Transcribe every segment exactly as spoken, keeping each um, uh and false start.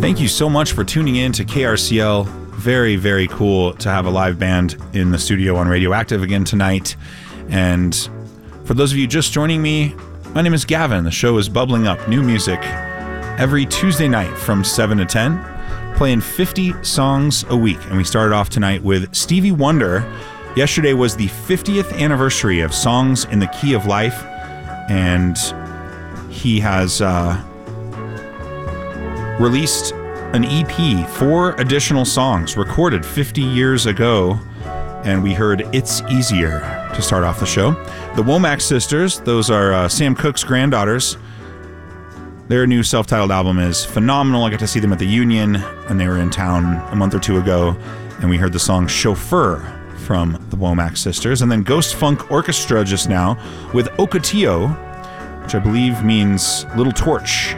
Thank you so much for tuning in to K R C L. Very, very cool to have a live band in the studio on Radioactive again tonight. And for those of you just joining me, my name is Gavin. The show is Bubbling Up, new music every Tuesday night from seven to ten, playing fifty songs a week. And we started off tonight with Stevie Wonder. Yesterday was the fiftieth anniversary of Songs in the Key of Life, and he has uh, released an E P, four additional songs recorded fifty years ago, and we heard It's Easier to start off the show. The Womack Sisters, those are uh, Sam Cooke's granddaughters. Their new self-titled album is phenomenal. I got to see them at the Union, and they were in town a month or two ago, and we heard the song Chauffeur from the Womack Sisters. And then Ghost Funk Orchestra just now with Ocotillo, which I believe means Little Torch.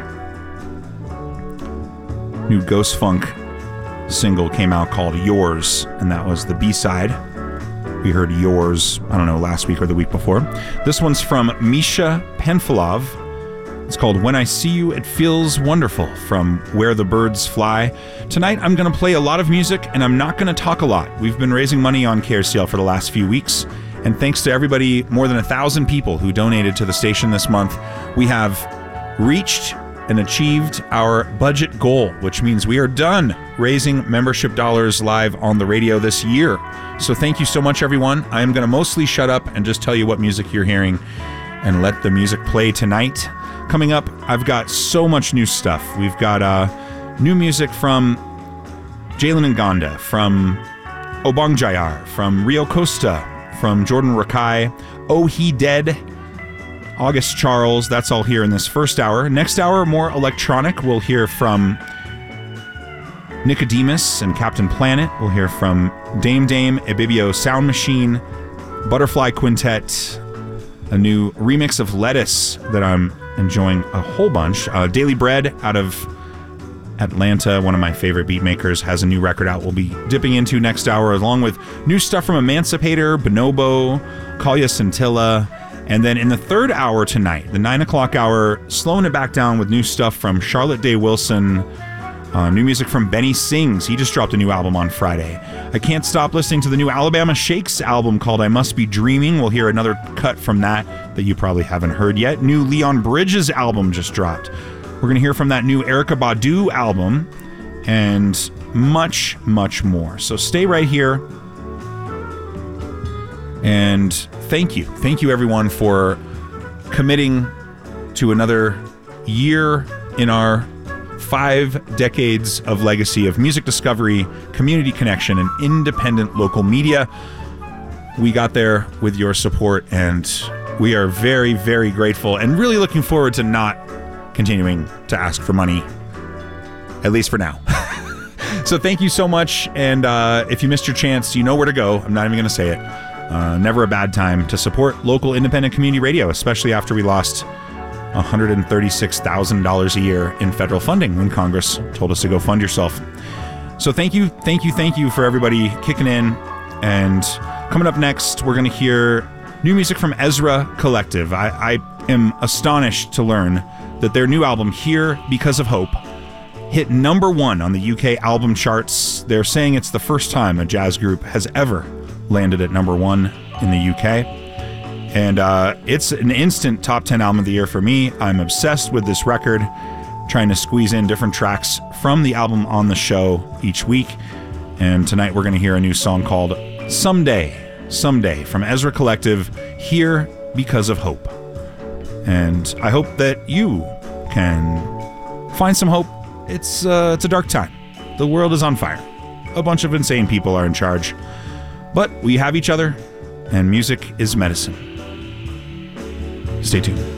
New Ghost Funk single came out called Yours, and that was the B-side. We heard Yours, I don't know, last week or the week before. This one's from Misha Penfilov. It's called When I See You, It Feels Wonderful, from Where the Birds Fly. Tonight, I'm going to play a lot of music, and I'm not going to talk a lot. We've been raising money on K R C L for the last few weeks, and thanks to everybody, more than a thousand people who donated to the station this month, we have reached and achieved our budget goal, which means we are done raising membership dollars live on the radio this year. So thank you so much, everyone. I am going to mostly shut up and just tell you what music you're hearing and let the music play tonight. Coming up, I've got so much new stuff. We've got uh, new music from Jalen Nganda, from Obong Jayar, from Rio Costa, from Jordan Rakai, Oh He Dead, August Charles. That's all here in this first hour. Next hour, more electronic. We'll hear from Nicodemus and Captain Planet. We'll hear from Dame Dame, Ebibio Sound Machine, Butterfly Quintet, a new remix of Lettuce that I'm enjoying a whole bunch. Uh, Daily Bread out of Atlanta, one of my favorite beat makers, has a new record out we'll be dipping into next hour, along with new stuff from Emancipator, Bonobo, Kalia Scintilla. And then in the third hour tonight, the nine o'clock hour, slowing it back down with new stuff from Charlotte Day Wilson, uh, new music from Benny Sings. He just dropped a new album on Friday. I can't stop listening to the new Alabama Shakes album called I Must Be Dreaming. We'll hear another cut from that that you probably haven't heard yet. New Leon Bridges album just dropped. We're going to hear from that new Erykah Badu album and much, much more. So stay right here. And thank you. Thank you, everyone, for committing to another year in our five decades of legacy of music discovery, community connection, and independent local media. We got there with your support, and we are very, very grateful and really looking forward to not continuing to ask for money, at least for now. So thank you so much, and uh, if you missed your chance, you know where to go. I'm not even going to say it. Uh, never a bad time to support local independent community radio, especially after we lost one hundred thirty-six thousand dollars a year in federal funding when Congress told us to go fund yourself. So thank you, thank you, thank you for everybody kicking in. And coming up next, we're going to hear new music from Ezra Collective. I, I am astonished to learn that their new album, Here Because of Hope, hit number one on the U K album charts. They're saying it's the first time a jazz group has ever landed at number one in the U K. And uh, it's an instant top ten album of the year for me. I'm obsessed with this record, trying to squeeze in different tracks from the album on the show each week. And tonight we're going to hear a new song called Someday, Someday from Ezra Collective, Here Because of Hope. And I hope that you can find some hope. It's, uh, it's a dark time. The world is on fire. A bunch of insane people are in charge. But we have each other, and music is medicine. Stay tuned.